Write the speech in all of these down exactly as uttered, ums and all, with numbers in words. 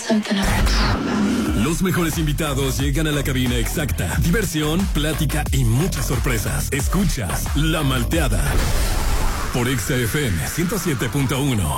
Los mejores invitados llegan a la cabina exacta. Diversión, plática y muchas sorpresas. Escuchas La Malteada por Exa F M ciento siete punto uno.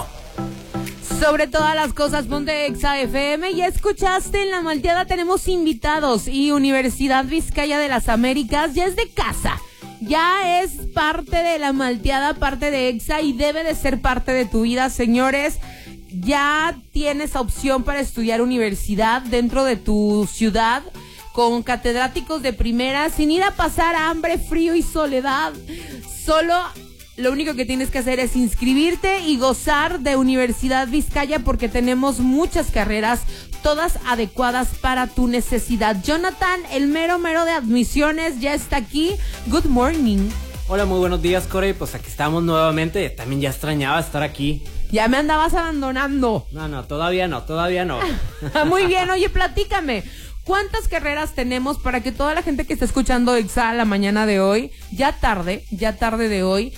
Sobre todas las cosas, ponte Exa F M. Ya escuchaste, en La Malteada tenemos invitados y Universidad Vizcaya de las Américas ya es de casa. Ya es parte de La Malteada, parte de Exa y debe de ser parte de tu vida, señores. Ya tienes opción para estudiar universidad dentro de tu ciudad con catedráticos de primera, sin ir a pasar hambre, frío y soledad. Solo lo único que tienes que hacer es inscribirte y gozar de Universidad Vizcaya porque tenemos muchas carreras, todas adecuadas para tu necesidad. Jonathan, el mero mero de admisiones, ya está aquí. Good morning. Hola, muy buenos días, Corey. Pues aquí estamos nuevamente. También ya extrañaba estar aquí. Ya me andabas abandonando. No, no, todavía no, todavía no. Muy bien, oye, platícame. ¿Cuántas carreras tenemos para que toda la gente que está escuchando Exa la mañana de hoy, ya tarde, ya tarde de hoy,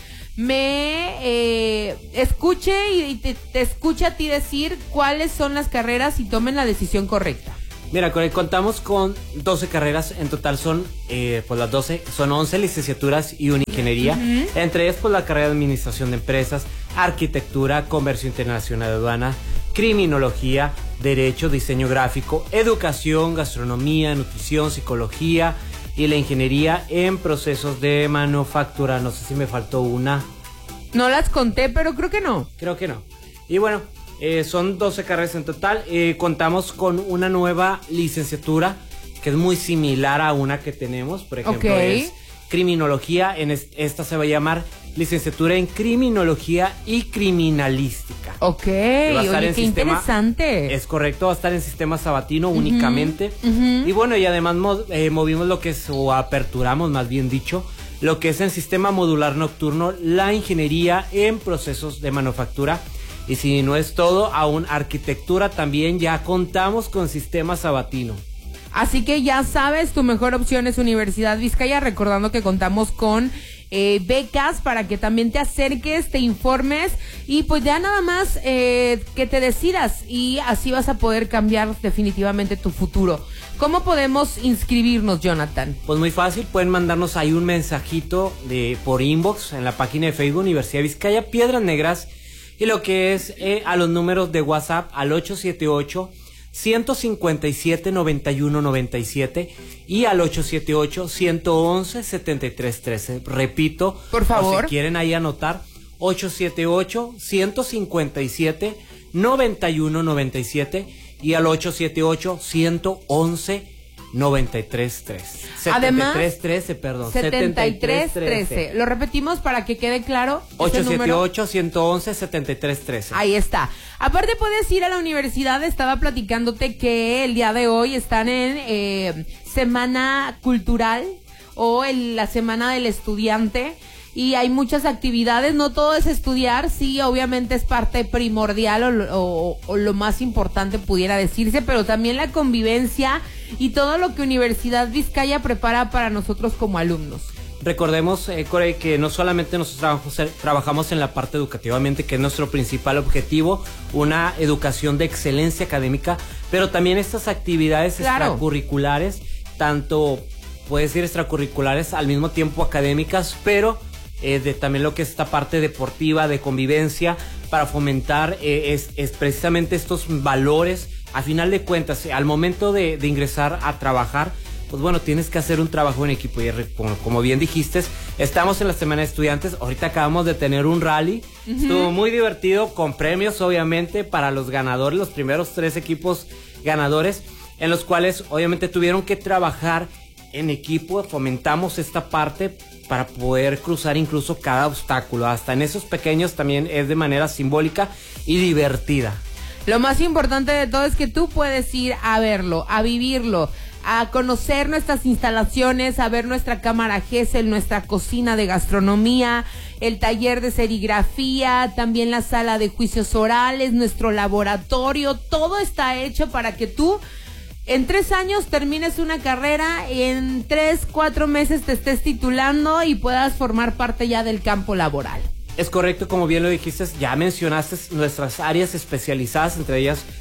me eh, escuche y te, te escuche a ti decir cuáles son las carreras y tomen la decisión correcta? Mira, Corey, contamos con doce carreras, en total son, eh, pues las doce, son once licenciaturas y una ingeniería, uh-huh. Entre ellas pues la carrera de Administración de Empresas, Arquitectura, Comercio Internacional de Aduana, Criminología, Derecho, Diseño Gráfico, Educación, Gastronomía, Nutrición, Psicología y la ingeniería en procesos de manufactura. No sé si me faltó una. No las conté, pero creo que no. Creo que no. Y bueno, Eh, son doce carreras en total. Eh, contamos con una nueva licenciatura que es muy similar a una que tenemos. Por ejemplo, okay. Es Criminología. En es, esta se va a llamar Licenciatura en Criminología y Criminalística. Ok, oye, qué sistema, interesante. Es correcto, va a estar en sistema sabatino uh-huh. únicamente. Uh-huh. Y bueno, y además mo- eh, movimos lo que es, o aperturamos más bien dicho, lo que es el sistema modular nocturno, la ingeniería en procesos de manufactura. Y si no es todo, aún arquitectura también ya contamos con sistema sabatino. Así que ya sabes, tu mejor opción es Universidad Vizcaya, recordando que contamos con eh, becas para que también te acerques, te informes y pues ya nada más eh, que te decidas y así vas a poder cambiar definitivamente tu futuro. ¿Cómo podemos inscribirnos, Jonathan? Pues muy fácil, pueden mandarnos ahí un mensajito de por inbox en la página de Facebook Universidad Vizcaya, Piedras Negras. Y lo que es eh, a los números de WhatsApp al ocho siete ocho, uno cinco siete, nueve uno nueve siete y al ocho siete ocho, uno once, siete tres uno tres. Repito, por favor. Si quieren ahí anotar, ocho siete ocho, uno cinco siete, nueve uno nueve siete y al ocho siete ocho, uno once, nueve tres tres. Además, setenta y tres trece, perdón. setenta y tres trece. Lo repetimos para que quede claro. ocho siete ocho, uno once, siete tres trece. Ahí está. Aparte puedes ir a la universidad. Estaba platicándote que el día de hoy están en eh, Semana Cultural o en la Semana del Estudiante. Y hay muchas actividades, no todo es estudiar, sí, obviamente es parte primordial o, o, o lo más importante pudiera decirse, pero también la convivencia y todo lo que Universidad Vizcaya prepara para nosotros como alumnos. Recordemos, eh, Corey, que no solamente nosotros trabajamos, trabajamos en la parte educativamente, que es nuestro principal objetivo, una educación de excelencia académica, pero también estas actividades claro. extracurriculares, tanto, puede decir extracurriculares, al mismo tiempo académicas, pero Eh, de también lo que es esta parte deportiva, de convivencia, para fomentar eh, es, es precisamente estos valores. A final de cuentas, al momento de, de ingresar a trabajar, pues bueno, tienes que hacer un trabajo en equipo. Y como, como bien dijiste, estamos en la Semana de Estudiantes. Ahorita acabamos de tener un rally. Uh-huh. Estuvo muy divertido, con premios obviamente para los ganadores, los primeros tres equipos ganadores, en los cuales obviamente tuvieron que trabajar en equipo. Fomentamos esta parte para poder cruzar incluso cada obstáculo. Hasta en esos pequeños también es de manera simbólica y divertida. Lo más importante de todo es que tú puedes ir a verlo, a vivirlo, a conocer nuestras instalaciones, a ver nuestra cámara Gesell, nuestra cocina de gastronomía, el taller de serigrafía, también la sala de juicios orales, nuestro laboratorio. Todo está hecho para que tú en tres años termines una carrera, en tres, cuatro meses te estés titulando y puedas formar parte ya del campo laboral. Es correcto, como bien lo dijiste, ya mencionaste nuestras áreas especializadas, entre ellas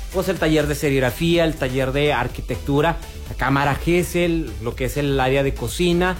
pues el taller de serigrafía, el taller de arquitectura, la cámara Gesell, lo que es el área de cocina,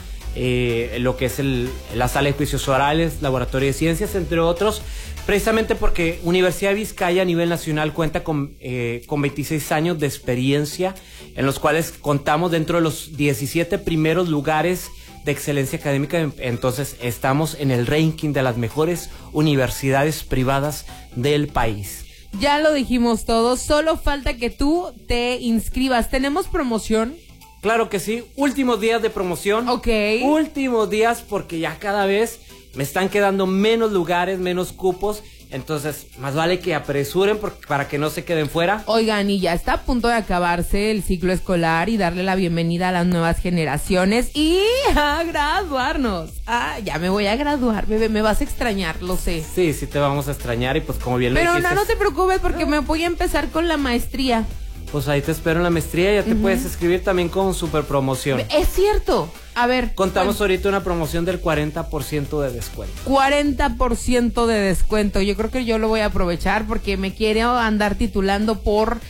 eh, lo que es el, la sala de juicios orales, laboratorio de ciencias, entre otros, precisamente porque Universidad de Vizcaya a nivel nacional cuenta con, eh, con veintiséis años de experiencia, en los cuales contamos dentro de los diecisiete primeros lugares de excelencia académica. Entonces estamos en el ranking de las mejores universidades privadas del país. Ya lo dijimos todos, solo falta que tú te inscribas. ¿Tenemos promoción? Claro que sí, últimos días de promoción. Ok. Últimos días porque ya cada vez me están quedando menos lugares, menos cupos. Entonces, más vale que apresuren porque, para que no se queden fuera. Oigan, y ya está a punto de acabarse el ciclo escolar y darle la bienvenida a las nuevas generaciones y a graduarnos. Ah, ya me voy a graduar, bebé, me vas a extrañar, lo sé. Sí, sí te vamos a extrañar y pues como bien lo Pero dijiste. no, no te preocupes porque me voy a empezar con la maestría. Pues ahí te espero en la maestría, ya te uh-huh. puedes escribir también con super promoción. Es cierto. A ver. Contamos ¿cuál? ahorita una promoción del cuarenta por ciento de descuento. cuarenta por ciento de descuento. Yo creo que yo lo voy a aprovechar porque me quiero andar titulando por...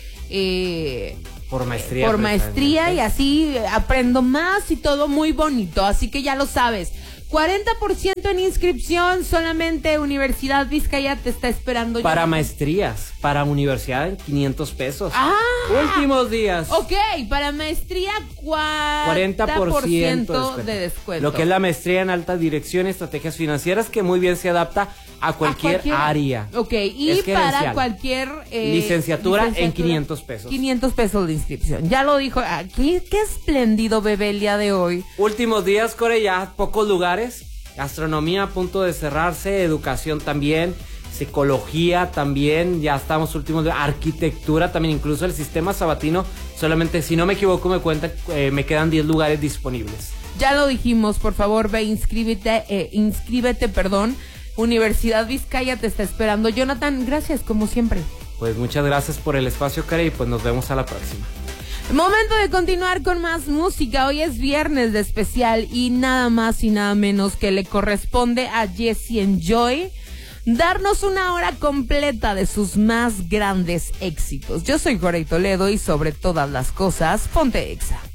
Eh, por maestría. Por maestría y así aprendo más y todo muy bonito. Así que ya lo sabes. cuarenta por ciento en inscripción, solamente Universidad Vizcaya te está esperando. Para ya. maestrías, para universidad, quinientos pesos. Ah. Últimos días. Ok, para maestría, cuarenta por ciento de descuento. Lo que es la maestría en alta dirección y estrategias financieras, que muy bien se adapta a cualquier, a cualquier área. Ok, y es para cualquier eh, licenciatura, licenciatura en quinientos pesos. quinientos pesos de inscripción. Ya lo dijo. Ah, qué, qué espléndido, bebé, el día de hoy. Últimos días, Core, ya pocos lugares. Gastronomía a punto de cerrarse, educación también, psicología también, ya estamos últimos de arquitectura también, incluso el sistema sabatino, solamente si no me equivoco me cuenta, eh, me quedan diez lugares disponibles. Ya lo dijimos, por favor ve, inscríbete, eh, inscríbete, perdón, Universidad Vizcaya te está esperando. Jonathan, gracias como siempre. Pues muchas gracias por el espacio, Kare, y pues nos vemos a la próxima. Momento de continuar con más música. Hoy es viernes de especial y nada más y nada menos que le corresponde a Jesse and Joy darnos una hora completa de sus más grandes éxitos. Yo soy Corey Toledo y sobre todas las cosas, ponte Exa.